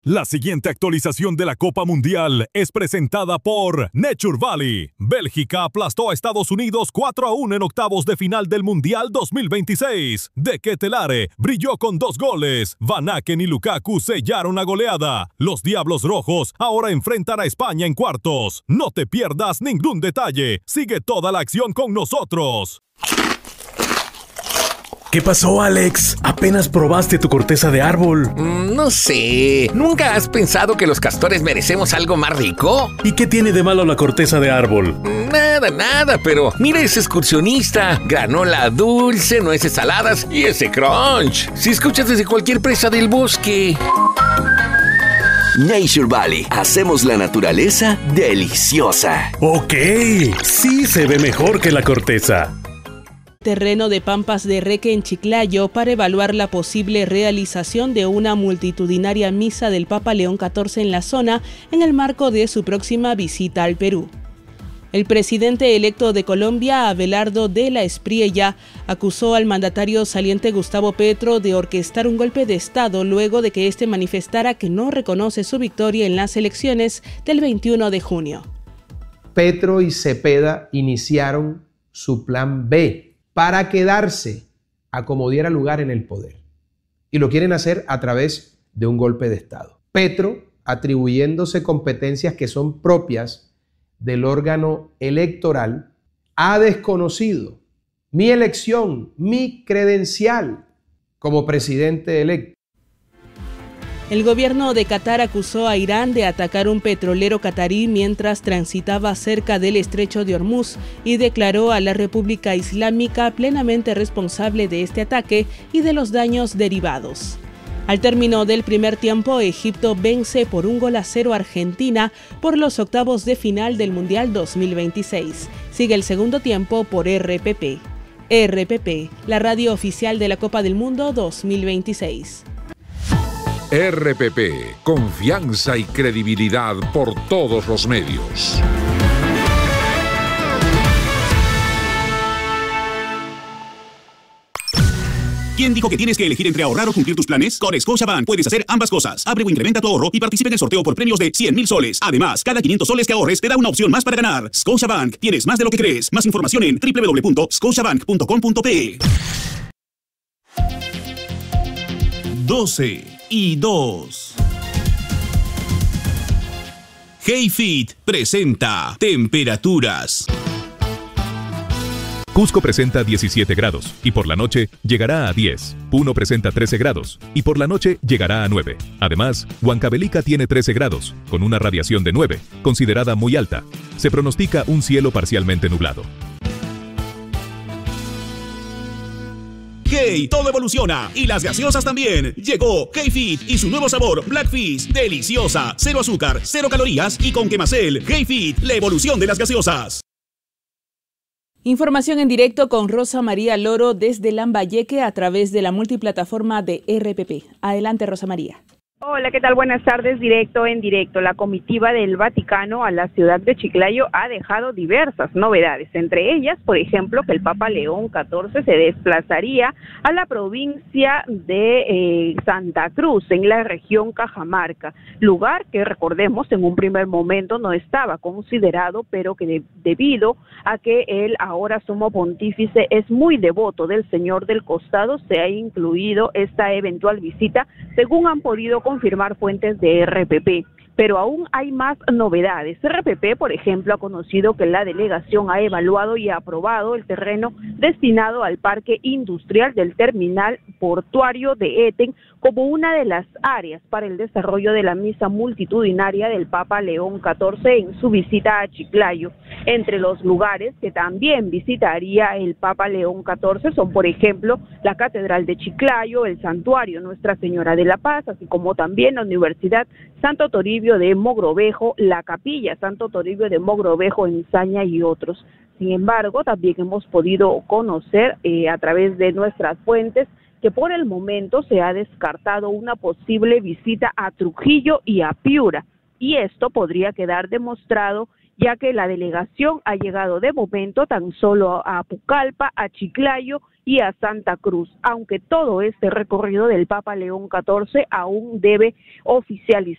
La siguiente actualización de la Copa Mundial es presentada por Nature Valley. Bélgica aplastó a Estados Unidos 4-1 en octavos de final del Mundial 2026. De Ketelare brilló con 2 goles. Van Aken y Lukaku sellaron la goleada. Los Diablos Rojos ahora enfrentan a España en cuartos. No te pierdas ningún detalle. Sigue toda la acción con nosotros. ¿Qué pasó, Alex? Apenas probaste tu corteza de árbol. No sé. ¿Nunca has pensado que los castores merecemos algo más rico? ¿Y qué tiene de malo la corteza de árbol? Nada, pero mira ese excursionista. Granola dulce, nueces saladas y ese crunch. Si escuchas desde cualquier presa del bosque. Nature Valley. Hacemos la naturaleza deliciosa. Ok, sí se ve mejor que la corteza. Terreno de Pampas de Reque en Chiclayo para evaluar la posible realización de una multitudinaria misa del Papa León XIV en la zona en el marco de su próxima visita al Perú. El presidente electo de Colombia, Abelardo de la Espriella, acusó al mandatario saliente Gustavo Petro de orquestar un golpe de Estado luego de que éste manifestara que no reconoce su victoria en las elecciones del 21 de junio. Petro y Cepeda iniciaron su plan B para quedarse a como diera lugar en el poder. Y lo quieren hacer a través de un golpe de Estado. Petro, atribuyéndose competencias que son propias del órgano electoral, ha desconocido mi elección, mi credencial como presidente electo. El gobierno de Qatar acusó a Irán de atacar un petrolero catarí mientras transitaba cerca del estrecho de Hormuz y declaró a la República Islámica plenamente responsable de este ataque y de los daños derivados. Al término del primer tiempo, Egipto vence por 1-0 a Argentina por los octavos de final del Mundial 2026. Sigue el segundo tiempo por RPP. RPP, la radio oficial de la Copa del Mundo 2026. RPP, confianza y credibilidad por todos los medios. ¿Quién dijo que tienes que elegir entre ahorrar o cumplir tus planes? Con Scotiabank puedes hacer ambas cosas. Abre o incrementa tu ahorro y participa en el sorteo por premios de 100,000 soles. Además, cada 500 soles que ahorres te da una opción más para ganar. Scotiabank, tienes más de lo que crees. Más información en www.scotiabank.com.pe. 12:02. HeyFit presenta temperaturas. Cusco presenta 17 grados y por la noche llegará a 10. Puno presenta 13 grados y por la noche llegará a 9. Además, Huancavelica tiene 13 grados, con una radiación de 9, considerada muy alta. Se pronostica un cielo parcialmente nublado. Hey, todo evoluciona y las gaseosas también. Llegó HeyFit y su nuevo sabor Blackfish, deliciosa, 0 azúcar, 0 calorías y con Quemacel. HeyFit, la evolución de las gaseosas. Información en directo con Rosa María Loro desde Lambayeque a través de la multiplataforma de RPP. Adelante, Rosa María. Hola, ¿qué tal? Buenas tardes, directo en directo. La comitiva del Vaticano a la ciudad de Chiclayo ha dejado diversas novedades, entre ellas, por ejemplo, que el Papa León XIV se desplazaría a la provincia de Santa Cruz, en la región Cajamarca, lugar que, recordemos, en un primer momento no estaba considerado, pero que debido a que el ahora sumo pontífice es muy devoto del Señor del Costado, se ha incluido esta eventual visita, según han podido confirmar fuentes de RPP. Pero aún hay más novedades. RPP, por ejemplo, ha conocido que la delegación ha evaluado y ha aprobado el terreno destinado al parque industrial del terminal portuario de Eten como una de las áreas para el desarrollo de la misa multitudinaria del Papa León XIV en su visita a Chiclayo. Entre los lugares que también visitaría el Papa León XIV son, por ejemplo, la Catedral de Chiclayo, el Santuario Nuestra Señora de la Paz, así como también la Universidad Santo Toribio de Mogrovejo, la Capilla Santo Toribio de Mogrovejo en Saña y otros. Sin embargo, también hemos podido conocer a través de nuestras fuentes que por el momento se ha descartado una posible visita a Trujillo y a Piura, y esto podría quedar demostrado ya que la delegación ha llegado de momento tan solo a Pucallpa, a Chiclayo y a Santa Cruz, aunque todo este recorrido del Papa León XIV aún debe oficializar.